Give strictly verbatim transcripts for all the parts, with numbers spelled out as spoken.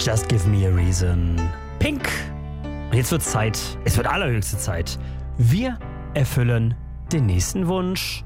Just Give Me a Reason. Pink. Und jetzt wird Zeit, es wird allerhöchste Zeit. Wir erfüllen den nächsten Wunsch.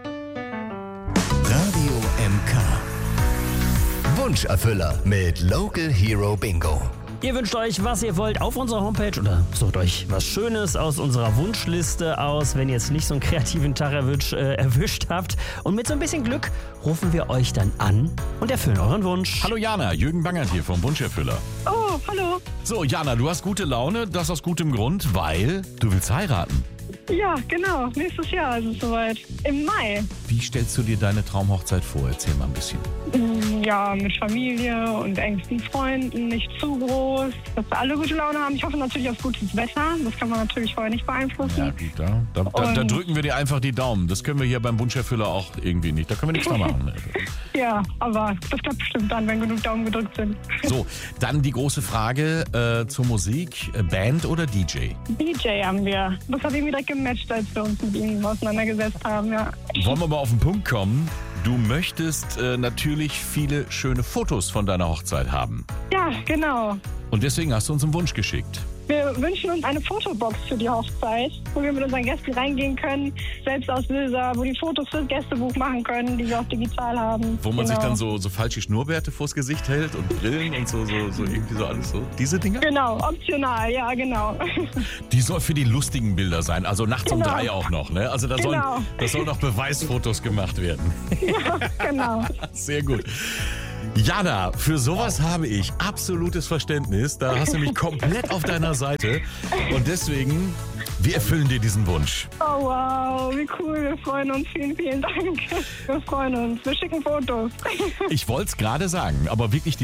Radio M K. Wunscherfüller mit Local Hero Bingo. Ihr wünscht euch, was ihr wollt, auf unserer Homepage oder sucht euch was Schönes aus unserer Wunschliste aus, wenn ihr jetzt nicht so einen kreativen Tag erwisch, äh, erwischt habt. Und mit so ein bisschen Glück rufen wir euch dann an und erfüllen euren Wunsch. Hallo Jana, Jürgen Bangert hier vom Wunscherfüller. Oh, hallo. So Jana, du hast gute Laune, das aus gutem Grund, weil du willst heiraten. Ja, genau. Nächstes Jahr ist es soweit. Im Mai. Wie stellst du dir deine Traumhochzeit vor? Erzähl mal ein bisschen. Ja, mit Familie und engsten Freunden, nicht zu groß, dass wir alle gute Laune haben. Ich hoffe natürlich auf gutes Wetter. Das kann man natürlich vorher nicht beeinflussen. Ja gut, da, da, da, da drücken wir dir einfach die Daumen. Das können wir hier beim Wunscherfüller auch irgendwie nicht. Da können wir nichts mehr machen. Ja, aber das klappt bestimmt dann, wenn genug Daumen gedrückt sind. So, dann die große Frage äh, zur Musik. Band oder D J? D J haben wir. Das hat irgendwie direkt gematcht, als wir uns mit ihm auseinandergesetzt haben, ja. Wollen wir mal auf den Punkt kommen? Du möchtest äh, natürlich viele schöne Fotos von deiner Hochzeit haben. Ja, genau. Und deswegen hast du uns einen Wunsch geschickt. Wir wünschen uns eine Fotobox für die Hochzeit, wo wir mit unseren Gästen reingehen können, Selbstauslöser, wo die Fotos fürs Gästebuch machen können, die wir auch digital haben. Wo man genau. sich dann so, so falsche Schnurrbärte vors Gesicht hält und Brillen und so, so, so irgendwie so alles so. Diese Dinger? Genau, optional, ja, genau. Die soll für die lustigen Bilder sein, also nachts um Genau. drei auch noch, ne? Also da Genau. sollen, da sollen noch Beweisfotos gemacht werden. Ja, genau. Sehr gut. Jana, für sowas habe ich absolutes Verständnis. Da hast du mich komplett auf deiner Seite. Und deswegen, wir erfüllen dir diesen Wunsch. Oh wow, wie cool, wir freuen uns. Vielen, vielen Dank. Wir freuen uns. Wir schicken Fotos. Ich wollte es gerade sagen, aber wirklich die